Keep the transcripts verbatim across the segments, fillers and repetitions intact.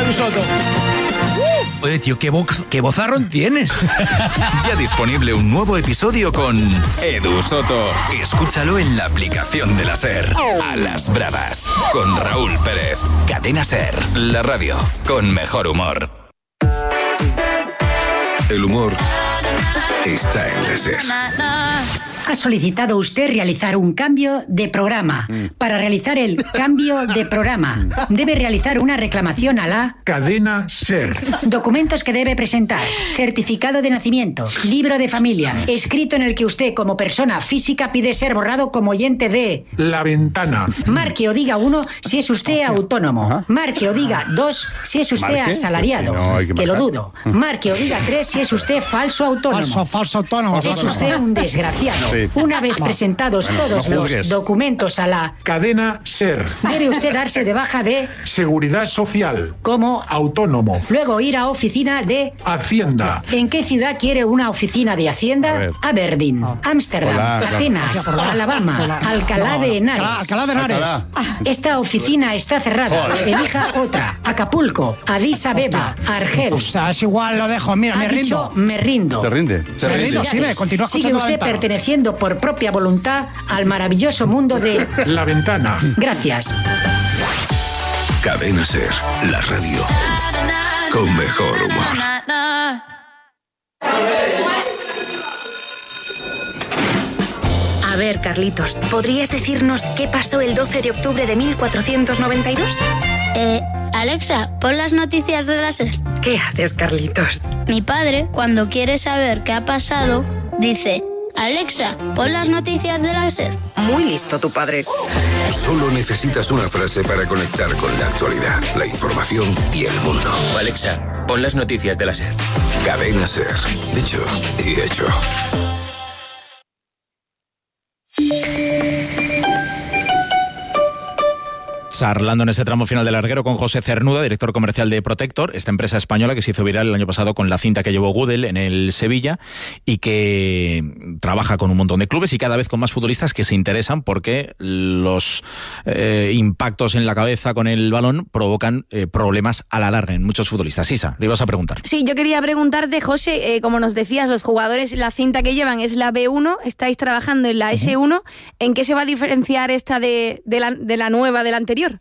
Edu Soto. Oye, tío, qué, bo- qué bozarrón tienes. Ya disponible un nuevo episodio con Edu Soto. Escúchalo en la aplicación de la SER. A las bravas. Con Raúl Pérez. Cadena SER. La radio con mejor humor. El humor está en la SER. Ha solicitado usted realizar un cambio de programa. Para realizar el cambio de programa, debe realizar una reclamación a la Cadena SER. Documentos que debe presentar: certificado de nacimiento, libro de familia, escrito en el que usted como persona física pide ser borrado como oyente de La Ventana. Marque o diga uno si es usted autónomo. Marque o diga dos si es usted ¿Marque? asalariado. Pues si no, hay que que lo marcar. dudo. Marque o diga tres si es usted falso autónomo. Falso, falso autónomo. Es falso. usted un desgraciado. Sí. Una vez presentados Bueno, todos no los juzgues. documentos a la Cadena SER. debe usted darse de baja de Seguridad Social. como Autónomo. luego ir a oficina de Hacienda. ¿En qué ciudad quiere una oficina de A Hacienda? ver. Aberdeen, Ámsterdam, Hola, Atenas, hola. Alabama, Hola. Alcalá de Alcalá, Henares. Alcalá de Henares. Alcalá. Esta oficina está cerrada. Joder. Elija otra. Acapulco, Addis Abeba, Argel. O sea, es igual, lo dejo. Mira, Ha me dicho, rindo. me rindo. Se rinde. Se Me rinde. rindo, sí, ve, continúa Sigue escuchando La usted Ventana. perteneciendo por propia voluntad al maravilloso mundo de... La Ventana. Gracias. Cadena SER. La radio con mejor humor. A ver, Carlitos, ¿podrías decirnos qué pasó el doce de octubre de mil cuatrocientos noventa y dos? Eh, Alexa, pon las noticias de la SER. ¿Qué haces, Carlitos? Mi padre, cuando quiere saber qué ha pasado, dice: Alexa, pon las noticias de la SER. Muy listo tu padre. Solo necesitas una frase para conectar con la actualidad, la información y el mundo. Alexa, pon las noticias de la SER. Cadena SER. Dicho y hecho. Charlando en ese tramo final del larguero con José Cernuda, director comercial de Protector, esta empresa española que se hizo viral el año pasado con la cinta que llevó Gudel en el Sevilla y que trabaja con un montón de clubes y cada vez con más futbolistas que se interesan porque los eh, impactos en la cabeza con el balón provocan eh, problemas a la larga en muchos futbolistas. Isa, le ibas a preguntar. Sí, yo quería preguntarte, José, eh, como nos decías, los jugadores, la cinta que llevan es la B uno, estáis trabajando en la ese uno, ¿en qué se va a diferenciar esta de, de, la, de la nueva, de la anterior?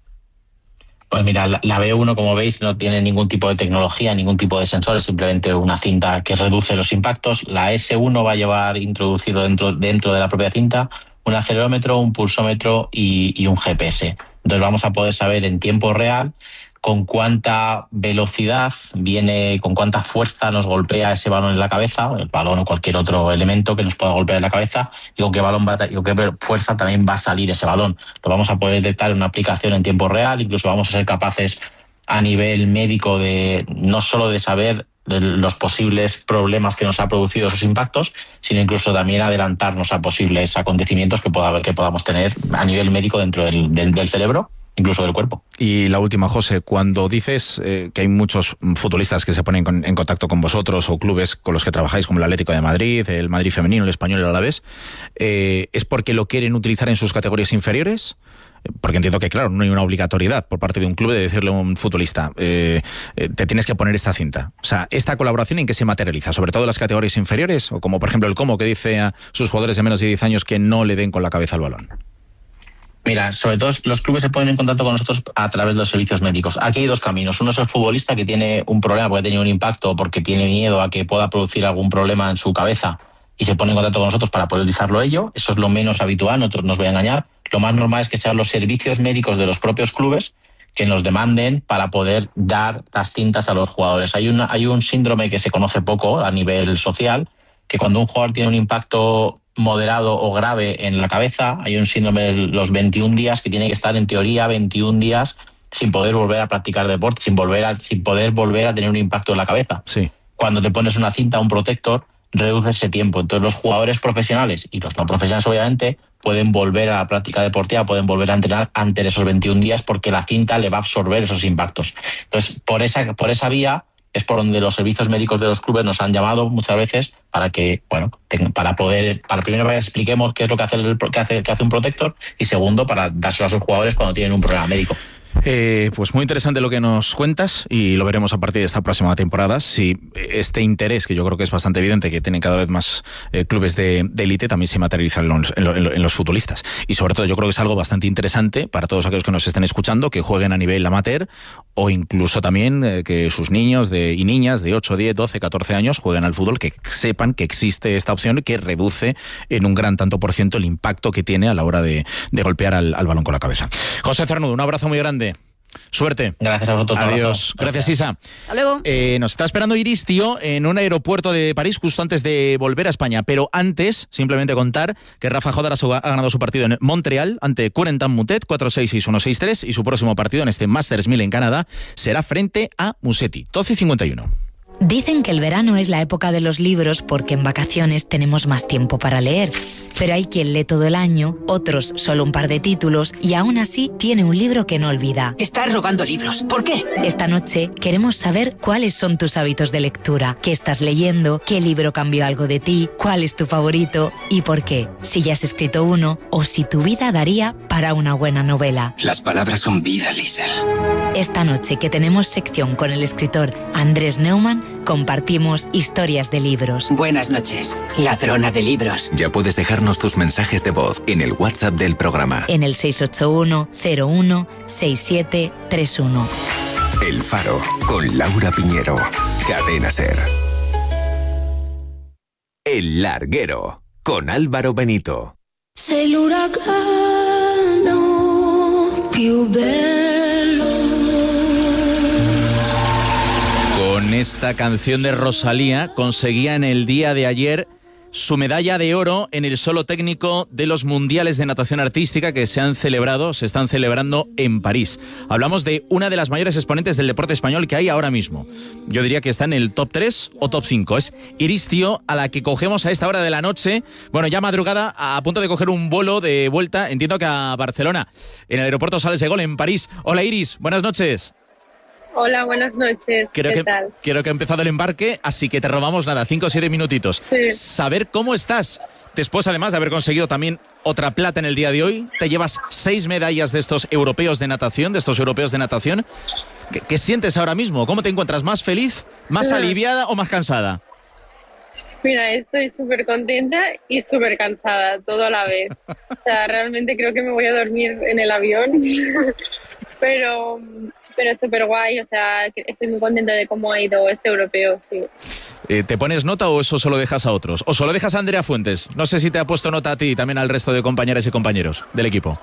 Pues mira, la, la B uno, como veis, no tiene ningún tipo de tecnología, ningún tipo de sensores, simplemente una cinta que reduce los impactos. La ese uno va a llevar introducido dentro, dentro de la propia cinta un acelerómetro, un pulsómetro y, y un G P S. Entonces vamos a poder saber en tiempo real con cuánta velocidad viene, con cuánta fuerza nos golpea ese balón en la cabeza, el balón o cualquier otro elemento que nos pueda golpear en la cabeza, y con qué balón va, y con qué fuerza también va a salir ese balón. Lo vamos a poder detectar en una aplicación en tiempo real, incluso vamos a ser capaces a nivel médico de no solo de saber los posibles problemas que nos ha producido esos impactos, sino incluso también adelantarnos a posibles acontecimientos que, poda, que podamos tener a nivel médico dentro del, del, del cerebro, incluso del cuerpo. Y la última, José, cuando dices eh, que hay muchos futbolistas que se ponen con, en contacto con vosotros o clubes con los que trabajáis, como el Atlético de Madrid, el Madrid femenino, el Español y el Alavés, eh, ¿es porque lo quieren utilizar en sus categorías inferiores? Porque entiendo que, claro, no hay una obligatoriedad por parte de un club de decirle a un futbolista eh, eh, te tienes que poner esta cinta. O sea, ¿esta colaboración en qué se materializa? ¿Sobre todo en las categorías inferiores? O como, por ejemplo, el Como, que dice a sus jugadores de menos de diez años que no le den con la cabeza al balón. Mira, sobre todo los clubes se ponen en contacto con nosotros a través de los servicios médicos. Aquí hay dos caminos. Uno es el futbolista que tiene un problema porque ha tenido un impacto o porque tiene miedo a que pueda producir algún problema en su cabeza y se pone en contacto con nosotros para poder utilizarlo ello. Eso es lo menos habitual, nosotros nos voy a engañar. Lo más normal es que sean los servicios médicos de los propios clubes que nos demanden para poder dar las cintas a los jugadores. Hay, una, hay un síndrome que se conoce poco a nivel social, que cuando un jugador tiene un impacto moderado o grave en la cabeza, hay un síndrome de los veintiún días que tiene que estar en teoría veintiún días sin poder volver a practicar deporte, sin volver a, sin poder volver a tener un impacto en la cabeza. Sí. Cuando te pones una cinta, un protector, reduce ese tiempo. Entonces los jugadores profesionales y los no profesionales obviamente pueden volver a la práctica deportiva, pueden volver a entrenar antes de esos veintiún días porque la cinta le va a absorber esos impactos. Entonces por esa, por esa vía es por donde los servicios médicos de los clubes nos han llamado muchas veces para que, bueno, para poder, para primero que expliquemos qué es lo que hace, el, que hace, que hace un protector y segundo para dárselo a sus jugadores cuando tienen un problema médico. Eh, pues muy interesante lo que nos cuentas y lo veremos a partir de esta próxima temporada. Si este interés, que yo creo que es bastante evidente, que tienen cada vez más eh, clubes de élite, también se materializa en los, en, lo, en, lo, en los futbolistas. Y sobre todo yo creo que es algo bastante interesante para todos aquellos que nos estén escuchando, que jueguen a nivel amateur o incluso también eh, que sus niños de, y niñas de ocho, diez, doce, catorce años jueguen al fútbol, que sepan que existe esta opción y que reduce en un gran tanto por ciento el impacto que tiene a la hora de, de golpear al, al balón con la cabeza. José Cernudo, un abrazo muy grande. Suerte. Gracias a vosotros. Adiós. Gracias, Isa. Hasta luego. Eh, nos está esperando Iris, tío, en un aeropuerto de París justo antes de volver a España. Pero antes, simplemente contar que Rafa Jodar ha ganado su partido en Montreal ante Corentin Moutet, cuatro seis, seis uno, seis tres, y su próximo partido en este Masters mil en Canadá será frente a Musetti. doce y cincuenta y uno. Dicen que el verano es la época de los libros porque en vacaciones tenemos más tiempo para leer. Pero hay quien lee todo el año, otros solo un par de títulos y aún así tiene un libro que no olvida. Estás robando libros. ¿Por qué? Esta noche queremos saber cuáles son tus hábitos de lectura, qué estás leyendo, qué libro cambió algo de ti, cuál es tu favorito y por qué. Si ya has escrito uno o si tu vida daría para una buena novela. Las palabras son vida, Liesl. Esta noche que tenemos sección con el escritor Andrés Neumann, compartimos historias de libros. Buenas noches, ladrona de libros. Ya puedes dejarnos tus mensajes de voz en el WhatsApp del programa. En el seis ocho uno, cero uno, seis siete tres uno. El Faro, con Laura Piñero. Cadena SER. El Larguero, con Álvaro Benito. Sei l'uragano più bello. Con esta canción de Rosalía conseguía en el día de ayer su medalla de oro en el solo técnico de los mundiales de natación artística que se han celebrado, se están celebrando en París. Hablamos de una de las mayores exponentes del deporte español que hay ahora mismo. Yo diría que está en el top tres o top cinco. Es Iris Tío, a la que cogemos a esta hora de la noche, bueno, ya madrugada, a punto de coger un vuelo de vuelta, entiendo que a Barcelona, en el aeropuerto Charles de Gaulle en París. Hola Iris, buenas noches. Hola, buenas noches. Creo ¿Qué que, tal? Creo que ha empezado el embarque, así que te robamos nada, cinco o siete minutitos. Sí. Saber cómo estás. Después, además de haber conseguido también otra plata en el día de hoy, te llevas seis medallas de estos europeos de natación, de estos europeos de natación. ¿Qué, qué sientes ahora mismo? ¿Cómo te encuentras? ¿Más feliz, más Sí. aliviada o más cansada? Mira, estoy súper contenta y súper cansada, todo a la vez. O sea, realmente creo que me voy a dormir en el avión, pero, pero súper guay. O sea, que estoy muy contenta de cómo ha ido este europeo, sí. Eh, ¿Te pones nota o eso solo dejas a otros? ¿O solo dejas a Andrea Fuentes? No sé si te ha puesto nota a ti y también al resto de compañeras y compañeros del equipo.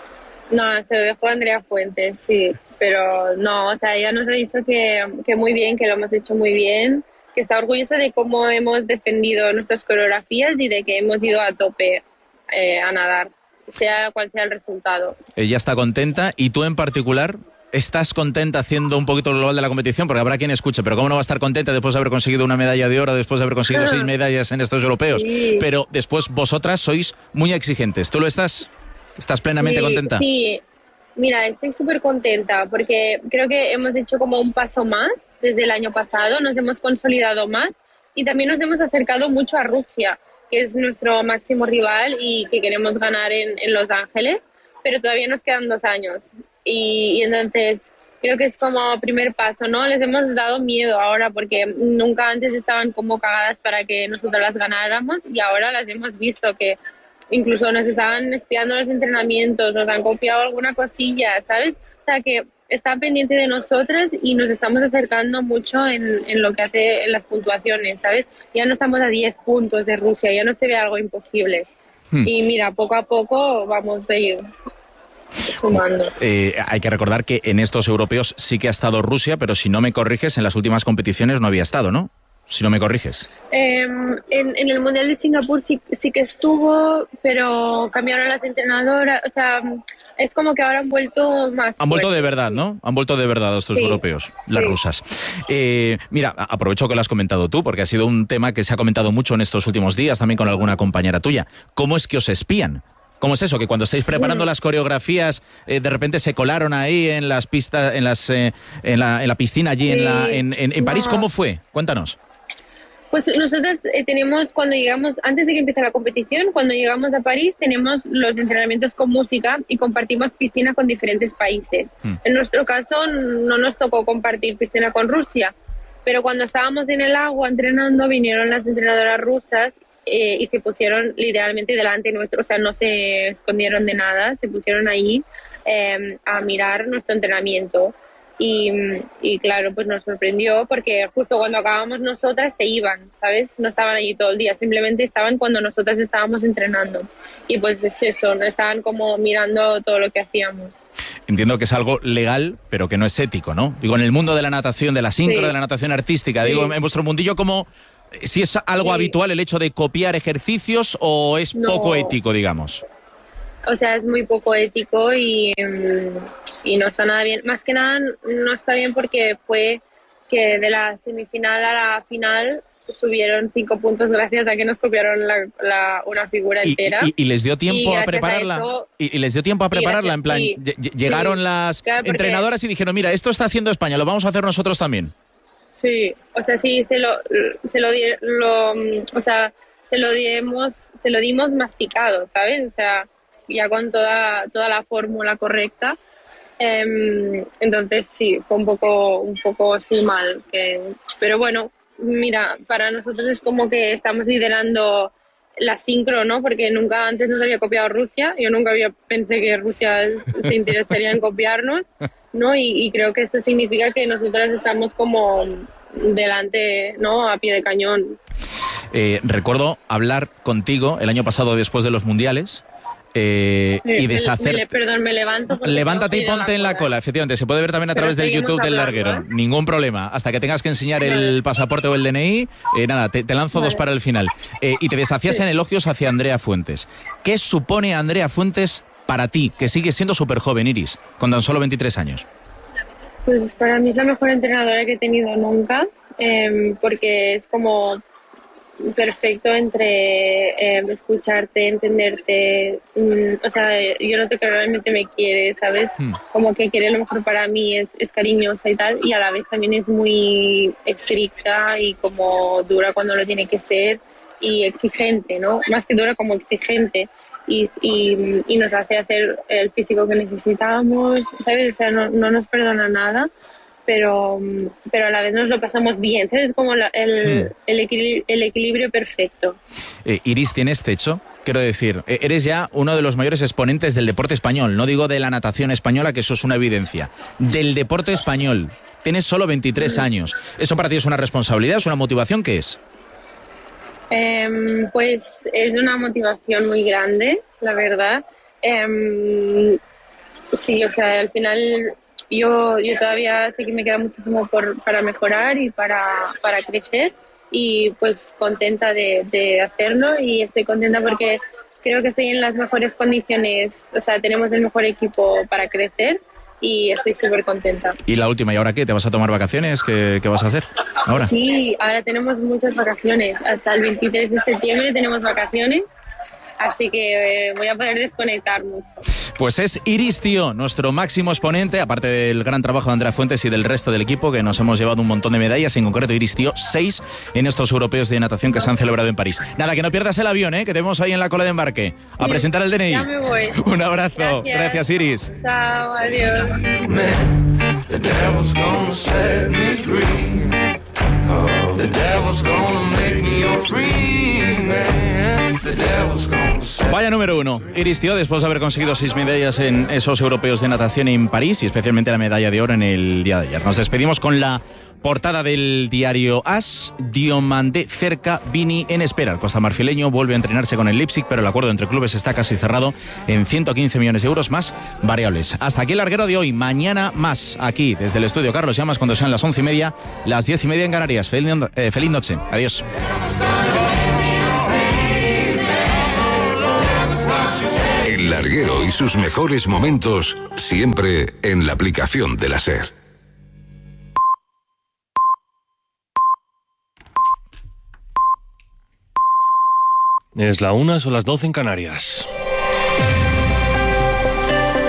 No, se lo dejó Andrea Fuentes, sí. Pero no, o sea, ella nos ha dicho que, que muy bien, que lo hemos hecho muy bien, que está orgullosa de cómo hemos defendido nuestras coreografías y de que hemos ido a tope eh, a nadar, sea cual sea el resultado. Ella está contenta y tú en particular... ¿Estás contenta haciendo un poquito el global de la competición? Porque habrá quien escuche, pero ¿cómo no va a estar contenta después de haber conseguido una medalla de oro, después de haber conseguido seis medallas en estos europeos? Sí. Pero después vosotras sois muy exigentes. ¿Tú lo estás? ¿Estás plenamente Sí, contenta? Sí, mira, estoy súper contenta porque creo que hemos hecho como un paso más desde el año pasado, nos hemos consolidado más y también nos hemos acercado mucho a Rusia, que es nuestro máximo rival y que queremos ganar en, en Los Ángeles, pero todavía nos quedan dos años. Y, y entonces creo que es como primer paso, ¿no? Les hemos dado miedo ahora porque nunca antes estaban como cagadas para que nosotros las ganáramos y ahora las hemos visto que incluso nos estaban espiando los entrenamientos, nos han copiado alguna cosilla, ¿sabes? O sea que están pendientes de nosotras y nos estamos acercando mucho en, en lo que hace en las puntuaciones, ¿sabes? Ya no estamos a diez puntos de Rusia, ya no se ve algo imposible. Hmm. Y mira, poco a poco vamos a ir sumando. Eh, hay que recordar que en estos europeos sí que ha estado Rusia, pero si no me corriges, en las últimas competiciones no había estado, ¿no? Si no me corriges. Eh, en, en el Mundial de Singapur sí, sí que estuvo, pero cambiaron las entrenadoras, o sea, es como que ahora han vuelto más. Han vuelto fuertes. de verdad, ¿no? Han vuelto de verdad estos Sí, europeos, las sí. rusas. Eh, mira, aprovecho que lo has comentado tú, porque ha sido un tema que se ha comentado mucho en estos últimos días, también con alguna compañera tuya. ¿Cómo es que os espían? ¿Cómo es eso? Que cuando estáis preparando las coreografías, eh, de repente se colaron ahí en las pistas, en las, eh, en la, en la piscina allí Sí. en, la, en, en, en París. No. ¿Cómo fue? Cuéntanos. Pues nosotros eh, tenemos, cuando llegamos, antes de que empiece la competición, cuando llegamos a París, tenemos los entrenamientos con música y compartimos piscina con diferentes países. Mm. En nuestro caso no nos tocó compartir piscina con Rusia, pero cuando estábamos en el agua entrenando, vinieron las entrenadoras rusas eh, y se pusieron literalmente delante nuestro, o sea, no se escondieron de nada, se pusieron ahí eh, a mirar nuestro entrenamiento. Y, y claro, pues nos sorprendió porque justo cuando acabamos nosotras se iban, ¿sabes? No estaban allí todo el día, simplemente estaban cuando nosotras estábamos entrenando. Y pues es eso, ¿no? Estaban como mirando todo lo que hacíamos. Entiendo que es algo legal, pero que no es ético, ¿no? Digo, en el mundo de la natación, de la sincro, sí. de la natación artística, sí. digo, en vuestro mundillo, ¿cómo, si es algo sí. habitual el hecho de copiar ejercicios o es no. poco ético, digamos? O sea, es muy poco ético y, y no está nada bien. Más que nada no está bien porque fue que de la semifinal a la final subieron cinco puntos gracias a que nos copiaron la, la, una figura y, entera. Y, y les dio tiempo a prepararla. A eso, y, y les dio tiempo a prepararla, en plan, sí, llegaron sí, las claro, entrenadoras y dijeron, mira, esto está haciendo España, lo vamos a hacer nosotros también. Sí, o sea, sí, se lo, se lo, lo o sea, se lo dimos, se lo dimos masticado, ¿sabes? O sea, ya con toda toda la fórmula correcta, eh, entonces sí, fue un poco un poco sí mal, que, pero bueno, mira, para nosotros es como que estamos liderando la sincro, ¿no? Porque nunca antes nos había copiado Rusia, yo nunca había pensé que Rusia se interesaría en copiarnos, ¿no? Y, y creo que esto significa que nosotras estamos como delante, ¿no? A pie de cañón. Eh, recuerdo hablar contigo el año pasado después de los mundiales. Eh, sí, y deshacer. Me, me, perdón, me levanto. Levántate y ponte la en la cola, efectivamente. Se puede ver también a Pero través del YouTube del larguero. ¿Eh? Ningún problema. Hasta que tengas que enseñar vale. el pasaporte o el D N I, eh, nada, te, te lanzo vale. dos para el final. Eh, y te desafías sí. en elogios hacia Andrea Fuentes. ¿Qué supone Andrea Fuentes para ti, que sigues siendo súper joven, Iris, con tan solo veintitrés años? Pues para mí es la mejor entrenadora que he tenido nunca, eh, porque es como perfecto entre eh, escucharte, entenderte, mm, o sea, yo noto que realmente me quiere, ¿sabes? Mm. Como que quiere lo mejor para mí, es, es cariñosa y tal, y a la vez también es muy estricta y como dura cuando lo tiene que ser y exigente, ¿no? Más que dura, como exigente. Y, y, y nos hace hacer el físico que necesitamos, ¿sabes? O sea, no, no nos perdona nada, pero, pero a la vez nos lo pasamos bien, ¿sabes? Como la, el, mm. el, equilibrio, el equilibrio perfecto. Eh, Iris, ¿tienes techo? Quiero decir, eres ya uno de los mayores exponentes del deporte español, no digo de la natación española, que eso es una evidencia, del deporte español. Tienes solo veintitrés mm. años. ¿Eso para ti es una responsabilidad, es una motivación? ¿Qué es? Eh, pues es una motivación muy grande, la verdad. Eh, sí, o sea, al final yo, yo todavía sé que me queda muchísimo por, para mejorar y para, para crecer, y pues contenta de, de hacerlo, y estoy contenta porque creo que estoy en las mejores condiciones, o sea, tenemos el mejor equipo para crecer. Y estoy súper contenta. ¿Y la última? ¿Y ahora qué? ¿Te vas a tomar vacaciones? ¿Qué, qué vas a hacer ahora? Sí, ahora tenemos muchas vacaciones. Hasta el veintitrés de septiembre tenemos vacaciones. Así que eh, voy a poder desconectar mucho. Pues es Iris Tío, nuestro máximo exponente, aparte del gran trabajo de Andrea Fuentes y del resto del equipo, que nos hemos llevado un montón de medallas, en concreto Iris Tío, seis en estos europeos de natación que se han celebrado en París. Nada, que no pierdas el avión, ¿eh? Que te vemos ahí en la cola de embarque. Sí, a presentar el D N I. Ya me voy. Un abrazo. Gracias, Gracias Iris. Chao, adiós. Vaya número uno, Iris Tío, después de haber conseguido seis medallas en esos europeos de natación en París y especialmente la medalla de oro en el día de ayer. Nos despedimos con la portada del diario AS. Diomandé cerca, Vini en espera. El costamarfileño vuelve a entrenarse con el Leipzig, pero el acuerdo entre clubes está casi cerrado en ciento quince millones de euros más variables. Hasta aquí el larguero de hoy. Mañana más aquí desde el estudio Carlos Llamas, cuando sean las once y media, las diez y media en Canarias. Feliz, eh, feliz noche. Adiós. El larguero y sus mejores momentos siempre en la aplicación de la SER. Es la una, son las doce en Canarias.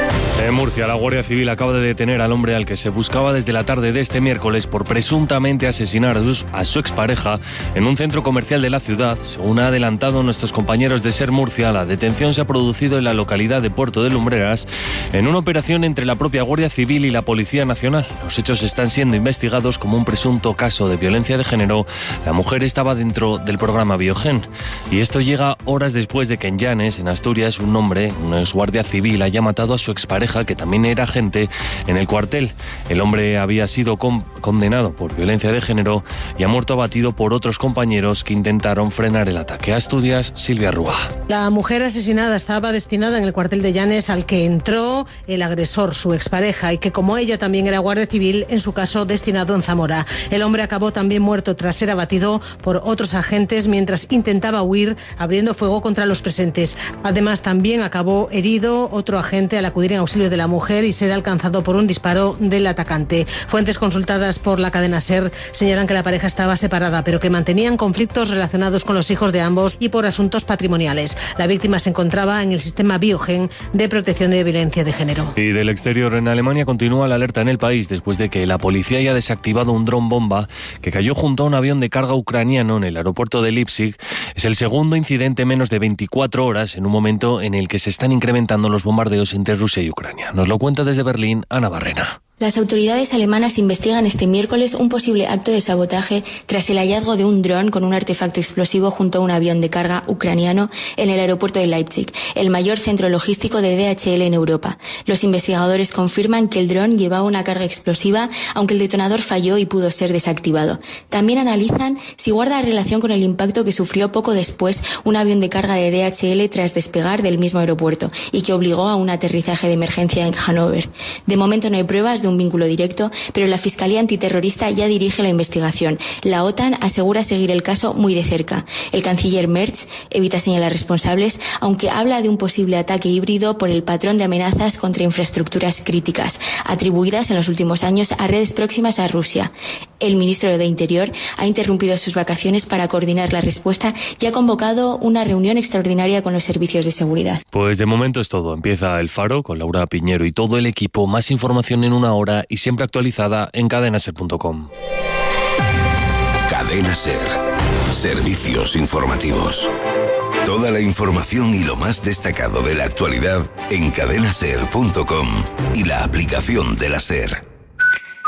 En Murcia, la Guardia Civil acaba de detener al hombre al que se buscaba desde la tarde de este miércoles por presuntamente asesinar a su expareja en un centro comercial de la ciudad. Según ha adelantado nuestros compañeros de SER Murcia, la detención se ha producido en la localidad de Puerto de Lumbreras en una operación entre la propia Guardia Civil y la Policía Nacional. Los hechos están siendo investigados como un presunto caso de violencia de género. La mujer estaba dentro del programa Biogen. Y esto llega horas después de que en Llanes, en Asturias, un hombre, un ex guardia civil, haya matado a su expareja, que también era agente, en el cuartel. El hombre había sido con- condenado por violencia de género y ha muerto abatido por otros compañeros que intentaron frenar el ataque. A Asturias, Silvia Rúa. La mujer asesinada estaba destinada en el cuartel de Llanes al que entró el agresor, su expareja, y que como ella también era guardia civil, en su caso destinado en Zamora. El hombre acabó también muerto tras ser abatido por otros agentes mientras intentaba huir, abriendo fuego contra los presentes. Además, también acabó herido otro agente al acudir en auxilio de la mujer y ser alcanzado por un disparo del atacante. Fuentes consultadas por la cadena SER señalan que la pareja estaba separada, pero que mantenían conflictos relacionados con los hijos de ambos y por asuntos patrimoniales. La víctima se encontraba en el sistema Biogen de protección de violencia de género. Y del exterior, en Alemania continúa la alerta en el país después de que la policía haya desactivado un dron bomba que cayó junto a un avión de carga ucraniano en el aeropuerto de Leipzig. Es el segundo incidente en menos de veinticuatro horas, en un momento en el que se están incrementando los bombardeos entre Rusia y Ucrania. Nos lo cuenta desde Berlín Ana Barrena. Las autoridades alemanas investigan este miércoles un posible acto de sabotaje tras el hallazgo de un dron con un artefacto explosivo junto a un avión de carga ucraniano en el aeropuerto de Leipzig, el mayor centro logístico de D H L en Europa. Los investigadores confirman que el dron llevaba una carga explosiva, aunque el detonador falló y pudo ser desactivado. También analizan si guarda relación con el impacto que sufrió poco después un avión de carga de D H L tras despegar del mismo aeropuerto y que obligó a un aterrizaje de emergencia en Hannover. De momento no hay pruebas de un vínculo directo, pero la Fiscalía Antiterrorista ya dirige la investigación. La OTAN asegura seguir el caso muy de cerca. El canciller Merz evita señalar responsables, aunque habla de un posible ataque híbrido por el patrón de amenazas contra infraestructuras críticas, atribuidas en los últimos años a redes próximas a Rusia. El ministro de Interior ha interrumpido sus vacaciones para coordinar la respuesta y ha convocado una reunión extraordinaria con los servicios de seguridad. Pues de momento es todo. Empieza El Faro con Laura Piñero y todo el equipo. Más información en una hora y siempre actualizada en cadena ser punto com. Cadena SER. Servicios informativos. Toda la información y lo más destacado de la actualidad en cadena ser punto com y la aplicación de la SER.